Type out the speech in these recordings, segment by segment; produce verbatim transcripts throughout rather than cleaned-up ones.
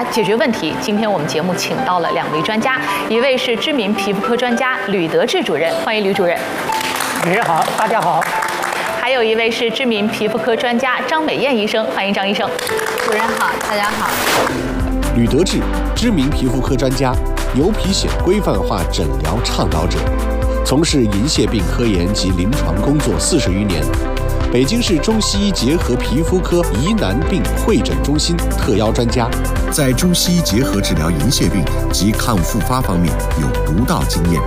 家解决问题。今天我们节目请到了两位专家，一位是知名皮肤科专家吕德志主任，欢迎吕主任。 主持人好，大家好。 还有一位是知名皮肤科专家张美燕医生，欢迎张医生。 主任好，大家好。 吕德志，知名皮肤科专家，牛皮癣规范化诊疗倡导者，从事银屑病科研及临床工作四十余年。北京市中西医结合皮肤科疑难病会诊中心特邀专家，在中西医结合治疗银屑病及抗复发方面有独到经验。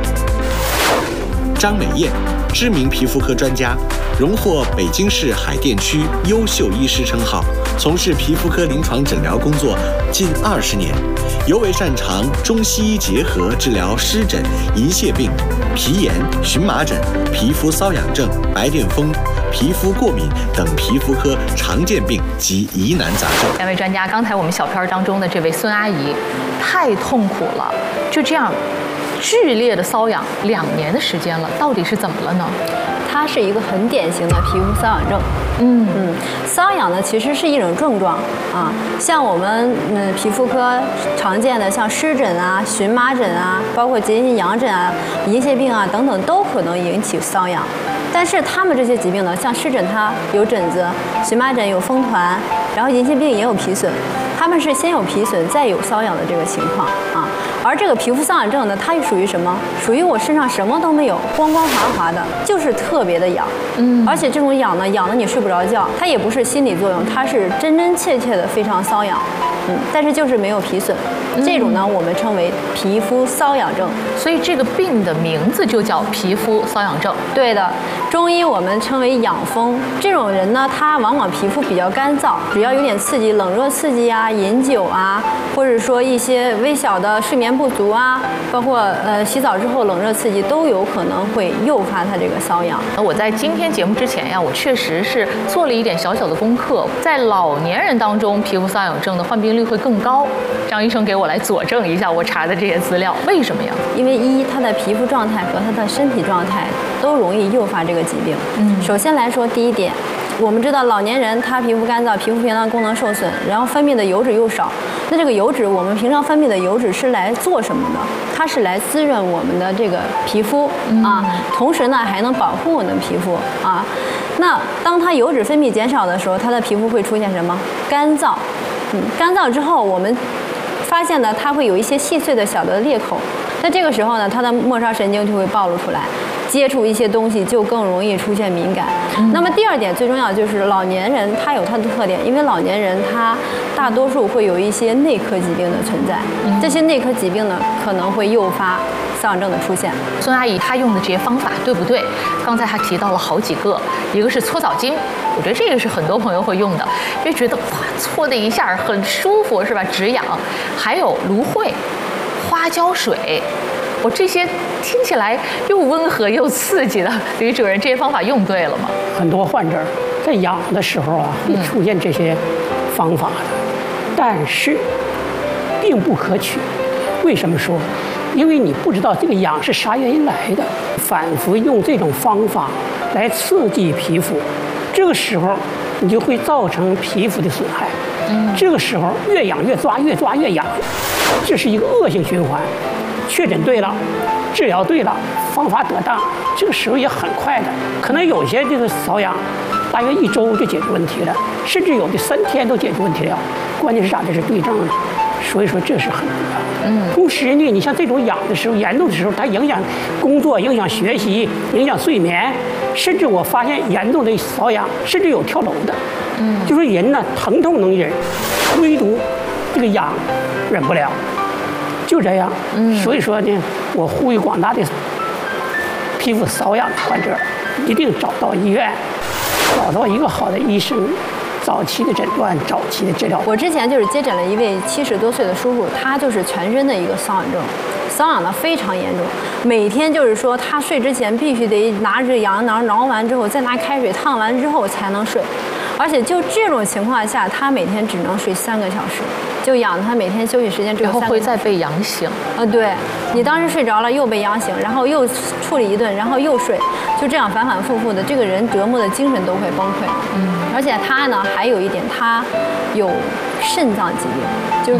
张美燕，知名皮肤科专家，荣获北京市海淀区优秀医师称号，从事皮肤科临床诊疗工作近二十年，尤为擅长中西医结合治疗湿疹、银屑病、皮炎、荨麻疹、皮肤瘙痒症、白癜风、皮肤过敏等皮肤科常见病及疑难杂症。 两位专家，刚才我们小片当中的这位孙阿姨，太痛苦了，就这样剧烈的瘙痒两年的时间了，到底是怎么了呢？ 它是一个很典型的皮肤瘙痒症。 嗯嗯，瘙痒呢其实是一种症状啊，像我们嗯皮肤科常见的像湿疹啊、荨麻疹啊，包括结性痒疹啊、银屑病啊等等，都可能引起瘙痒。但是它们这些疾病呢，像湿疹它有疹子，荨麻疹有风团，然后银屑病也有皮损，它们是先有皮损再有瘙痒的这个情况啊。而这个皮肤瘙痒症呢，它又属于什么？属于我身上什么都没有，光光滑滑的，就是特别的痒。嗯，而且这种痒呢，痒得你睡不着觉，它也不是心理作用，它是真真切切的非常瘙痒。嗯，但是就是没有皮损，这种呢我们称为皮肤瘙痒症。 所以这个病的名字就叫皮肤瘙痒症。 对的，中医我们称为痒风。这种人呢，他往往皮肤比较干燥，只要有点刺激，冷热刺激啊，饮酒啊，或者说一些微小的睡眠不足啊，包括呃洗澡之后冷热刺激，都有可能会诱发他这个瘙痒。 我在今天节目之前呀，我确实是做了一点小小的功课，在老年人当中，皮肤瘙痒症的患病率会更高。张医生给我来佐证一下我查的这些资料，为什么呀？ 因为一，他的皮肤状态和他的身体状态都容易诱发这个疾病。嗯，首先来说，第一点，我们知道老年人他皮肤干燥，皮肤屏障功能受损，然后分泌的油脂又少。那这个油脂，我们平常分泌的油脂是来做什么的？它是来滋润我们的这个皮肤啊，同时呢还能保护我们的皮肤啊。那当它油脂分泌减少的时候，它的皮肤会出现什么？干燥。嗯，干燥之后，我们发现呢，它会有一些细碎的小的裂口。那这个时候呢，它的末梢神经就会暴露出来，接触一些东西就更容易出现敏感。嗯、那么第二点最重要就是老年人他有他的特点，因为老年人他大多数会有一些内科疾病的存在，嗯、这些内科疾病呢可能会诱发瘙痒症的出现。 孙阿姨她用的这些方法对不对？刚才她提到了好几个，一个是搓澡巾，我觉得这个是很多朋友会用的，因为觉得哇搓的一下很舒服是吧？止痒。还有芦荟、花椒水。我这些听起来又温和又刺激的，吕主任，这些方法用对了吗？ 很多患者在痒的时候啊，会出现这些方法的，嗯、但是并不可取。为什么说？因为你不知道这个痒是啥原因来的，反复用这种方法来刺激皮肤，这个时候你就会造成皮肤的损害。嗯，这个时候越痒越抓，越抓越痒，这是一个恶性循环。确诊对了，治疗对了，方法得当，这个时候也很快的，可能有些这个瘙痒，大约一周就解决问题了，甚至有的三天都解决问题了。关键是啥？这是对症的，所以说这是很重要的。嗯，同时呢，你像这种痒的时候，严重的时候，它影响工作、影响学习、影响睡眠，甚至我发现严重的瘙痒，甚至有跳楼的。嗯，就说人呢，疼痛能忍，唯独这个痒忍不了。就这样，嗯，所以说呢，我呼吁广大的皮肤瘙痒的患者，一定找到医院，找到一个好的医生，早期的诊断，早期的治疗。 我之前就是接诊了一位七十多岁的叔叔，他就是全身的一个瘙痒症，瘙痒的非常严重，每天就是说他睡之前必须得拿着痒挠挠完之后，再拿开水烫完之后才能睡，而且就这种情况下，他每天只能睡三个小时。就痒他每天休息时间只有三个小时，然后会再被痒醒。 呃，对，你当时睡着了又被痒醒，然后又处理一顿，然后又睡，就这样反反复复的，这个人折磨的精神都会崩溃。嗯，而且他呢还有一点，他有肾脏疾病，就是。